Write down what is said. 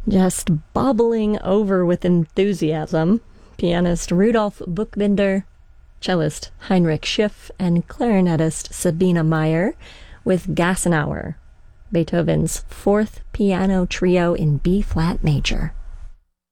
Just bubbling over with enthusiasm, pianist Rudolf Buchbinder, cellist Heinrich Schiff, and clarinetist Sabine Meyer with Gassenauer, Beethoven's Fourth Piano Trio in B-flat major.